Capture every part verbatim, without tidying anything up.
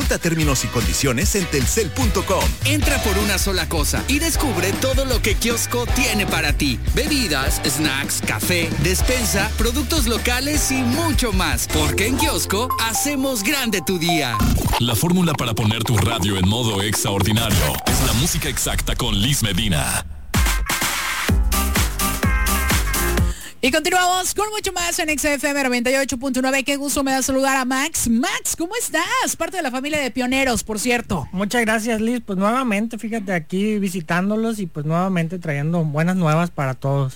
Consulta términos y condiciones en telcel punto com. Entra por una sola cosa y descubre todo lo que Kiosco tiene para ti. Bebidas, snacks, café, despensa, productos locales y mucho más. Porque en Kiosco hacemos grande tu día. La fórmula para poner tu radio en modo extraordinario es la música exacta con Liz Medina. Y continuamos con mucho más en X F M noventa y ocho punto nueve. Qué gusto me da saludar a Max. Max, ¿cómo estás? Parte de la familia de Pioneros, por cierto. Muchas gracias, Liz. Pues nuevamente, fíjate, aquí visitándolos y pues nuevamente trayendo buenas nuevas para todos.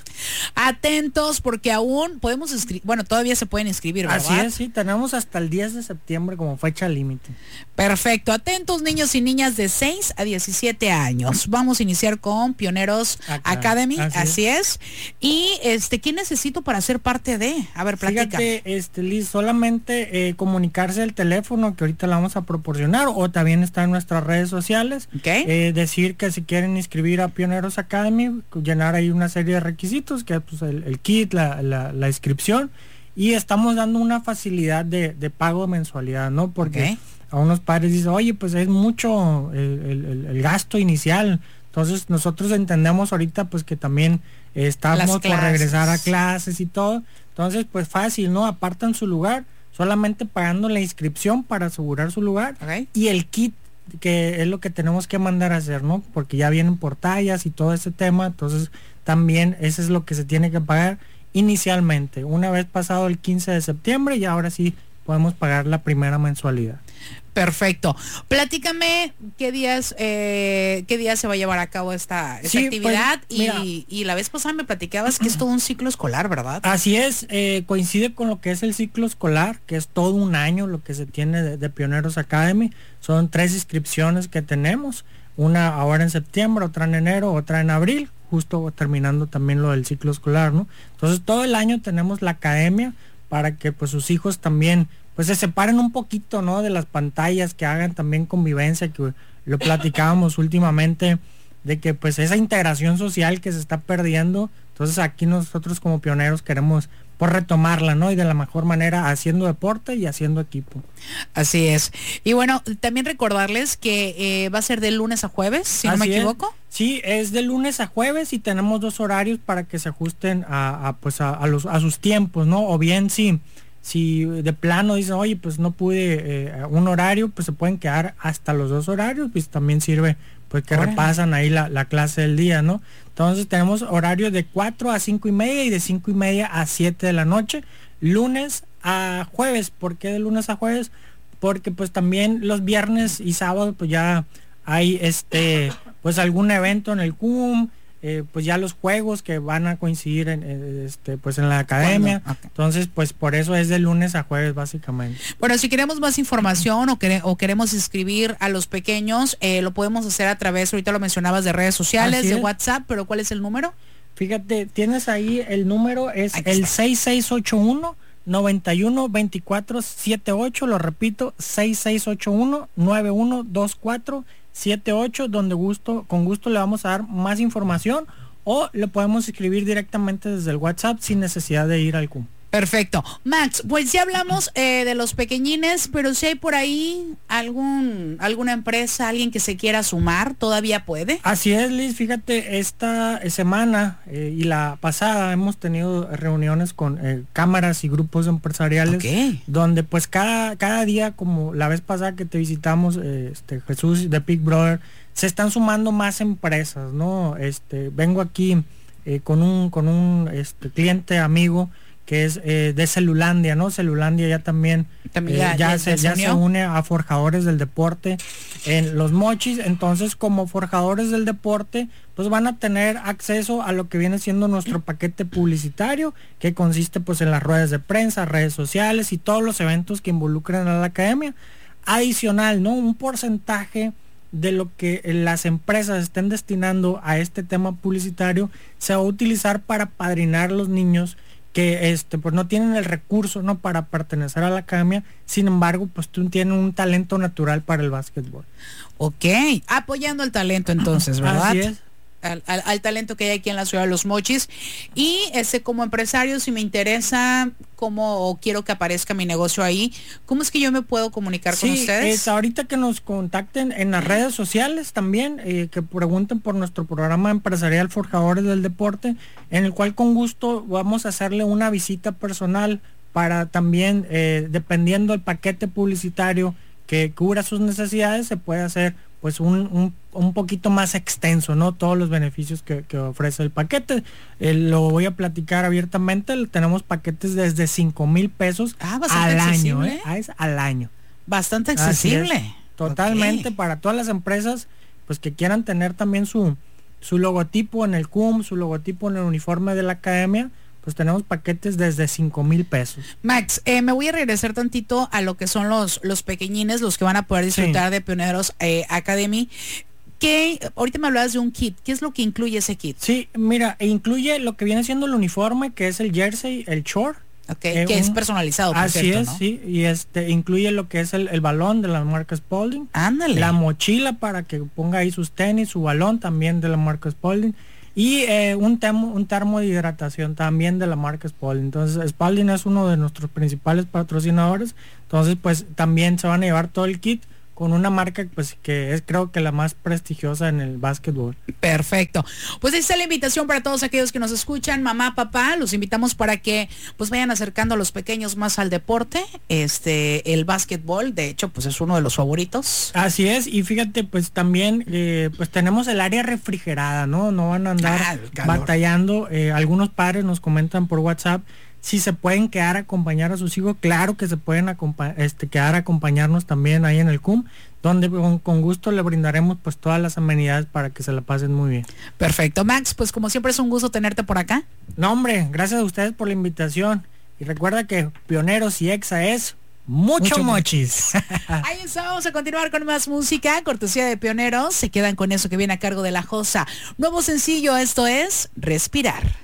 Atentos porque aún podemos inscribir, bueno, todavía se pueden inscribir, ¿verdad? Así es, sí, tenemos hasta el diez de septiembre como fecha límite. Perfecto, atentos niños y niñas de seis a diecisiete años. Vamos a iniciar con Pioneros Acá. Academy, así, así es. es. Y este, ¿quién necesito para ser parte de? A ver, platica. Fíjate, este, Liz, solamente eh, comunicarse al teléfono que ahorita la vamos a proporcionar o también está en nuestras redes sociales. Okay. Eh, decir que si quieren inscribir a Pioneros Academy, llenar ahí una serie de requisitos, que es pues, el, el kit, la, la, la inscripción, y estamos dando una facilidad de, de pago de mensualidad, ¿no? Porque okay. a unos padres dicen, oye, pues es mucho el, el, el gasto inicial. Entonces nosotros entendemos ahorita pues que también eh, estamos por regresar a clases y todo. Entonces pues fácil, ¿no? Apartan su lugar, solamente pagando la inscripción para asegurar su lugar. Okay. Y el kit, que es lo que tenemos que mandar a hacer, ¿no? Porque ya vienen por tallas y todo ese tema. Entonces también eso es lo que se tiene que pagar inicialmente. Una vez pasado el quince de septiembre y ahora sí podemos pagar la primera mensualidad. Perfecto. Platícame qué días eh, qué días se va a llevar a cabo esta, esta sí, actividad pues, mira, y, y la vez pasada me platicabas que es todo un ciclo escolar, ¿verdad? Así es, eh, coincide con lo que es el ciclo escolar, que es todo un año lo que se tiene de, de Pioneros Academy. Son tres inscripciones que tenemos, una ahora en septiembre, otra en enero, otra en abril, justo terminando también lo del ciclo escolar, ¿no? Entonces todo el año tenemos la academia para que pues sus hijos también pues se separen un poquito, ¿no? De las pantallas, que hagan también convivencia, que lo platicábamos últimamente, de que pues esa integración social que se está perdiendo. Entonces aquí nosotros como pioneros queremos por retomarla, ¿no? Y de la mejor manera haciendo deporte y haciendo equipo. Así es. Y bueno, también recordarles que eh, va a ser de lunes a jueves, si Así no me equivoco. Es. Sí, es de lunes a jueves y tenemos dos horarios para que se ajusten a, a pues a, a los a sus tiempos, ¿no? O bien si Si de plano dicen, oye, pues no pude eh, un horario, pues se pueden quedar hasta los dos horarios, pues también sirve pues que Órale. repasan ahí la, la clase del día, ¿no? Entonces tenemos horarios de cuatro a cinco y media y de cinco y media a siete de la noche, lunes a jueves. ¿Por qué de lunes a jueves? Porque pues también los viernes y sábados pues ya hay este pues algún evento en el C U M, Eh, pues ya los juegos que van a coincidir en, en este pues en la academia. Okay. Entonces pues por eso es de lunes a jueves básicamente. Bueno, si queremos más información o, quere, o queremos inscribir a los pequeños, eh, lo podemos hacer a través, ahorita lo mencionabas, de redes sociales, de WhatsApp, pero ¿cuál es el número? Fíjate, tienes ahí el número, es el seis seis ocho uno, nueve uno dos cuatro siete ocho, lo repito, seis seis ocho uno, nueve uno dos cuatro siete ocho, donde gusto, con gusto le vamos a dar más información o le podemos escribir directamente desde el WhatsApp sin necesidad de ir al C U M. Perfecto. Max, pues ya hablamos eh, de los pequeñines, pero si hay por ahí algún alguna empresa, alguien que se quiera sumar, ¿todavía puede? Así es, Liz, fíjate, esta semana eh, y la pasada hemos tenido reuniones con eh, cámaras y grupos empresariales, okay. donde pues cada, cada día, como la vez pasada que te visitamos, eh, este Jesús de Big Brother, se están sumando más empresas, ¿no? Este, vengo aquí eh, con un, con un este, cliente amigo que es eh, de Celulandia, ¿no? Celulandia ya también, también eh, ya, ya, ya, se, ya se une a Forjadores del Deporte en Los Mochis. Entonces como Forjadores del Deporte pues van a tener acceso a lo que viene siendo nuestro paquete publicitario, que consiste pues en las ruedas de prensa, redes sociales y todos los eventos que involucran a la academia. Adicional, ¿no? Un porcentaje de lo que las empresas estén destinando a este tema publicitario se va a utilizar para padrinar los niños que este pues no tienen el recurso, ¿no? Para pertenecer a la academia, sin embargo pues tú tienes un talento natural para el básquetbol. Ok, apoyando el talento entonces, ¿verdad? Así es. al, al, al talento que hay aquí en la ciudad de Los Mochis. Y este, como empresario, si me interesa cómo o quiero que aparezca mi negocio ahí, ¿cómo es que yo me puedo comunicar sí, con ustedes? Es ahorita que nos contacten en las redes sociales también, eh, que pregunten por nuestro programa empresarial Forjadores del Deporte, en el cual con gusto vamos a hacerle una visita personal para también, eh, dependiendo del paquete publicitario que cubra sus necesidades, se puede hacer pues un, un, un poquito más extenso, ¿no? Todos los beneficios que, que ofrece el paquete. Eh, lo voy a platicar abiertamente. Tenemos paquetes desde cinco mil pesos ah, al año, accesible. ¿eh? Ah, es al año. Bastante accesible. Es, totalmente, okay. Para todas las empresas pues que quieran tener también su, su logotipo en el C U M, su logotipo en el uniforme de la academia, pues tenemos paquetes desde cinco mil pesos. Max, eh, me voy a regresar tantito a lo que son los, los pequeñines, los que van a poder disfrutar sí. de Pioneros eh, Academy. ¿Qué, ahorita me hablabas de un kit, ¿qué es lo que incluye ese kit? Sí, mira, incluye lo que viene siendo el uniforme, que es el jersey, el short. Ok, eh, que un, es personalizado, por así cierto, es, ¿no? Sí, y este incluye lo que es el, el balón de la marca Spalding. Ándale. La mochila para que ponga ahí sus tenis, su balón también de la marca Spalding. Y eh, un, termo, un termo de hidratación también de la marca Spalding. Entonces Spalding es uno de nuestros principales patrocinadores. Entonces pues también se van a llevar todo el kit con una marca pues que es creo que la más prestigiosa en el básquetbol. Perfecto. Pues ahí está la invitación para todos aquellos que nos escuchan, mamá, papá, los invitamos para que pues vayan acercando a los pequeños más al deporte, este, el básquetbol, de hecho pues es uno de los favoritos. Así es, y fíjate pues también eh, pues tenemos el área refrigerada, ¿no? No van a andar ah, batallando, eh, algunos padres nos comentan por WhatsApp si se pueden quedar a acompañar a sus hijos. Claro que se pueden este, quedar a acompañarnos también ahí en el C U M, donde con, con gusto le brindaremos pues todas las amenidades para que se la pasen muy bien. Perfecto, Max, pues como siempre es un gusto tenerte por acá. No, hombre, gracias a ustedes por la invitación. Y recuerda que Pioneros y Exa es mucho, mucho mochis. Ahí está, vamos a continuar con más música, cortesía de Pioneros. Se quedan con eso que viene a cargo de La Josa. Nuevo sencillo, esto es Respirar.